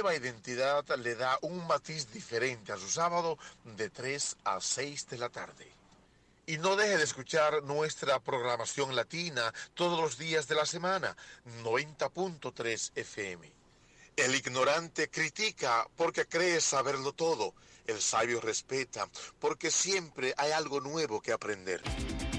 nueva identidad le da un matiz diferente a su sábado de 3 a 6 de la tarde. Y no deje de escuchar nuestra programación latina todos los días de la semana, 90.3 FM. El ignorante critica porque cree saberlo todo. El sabio respeta porque siempre hay algo nuevo que aprender.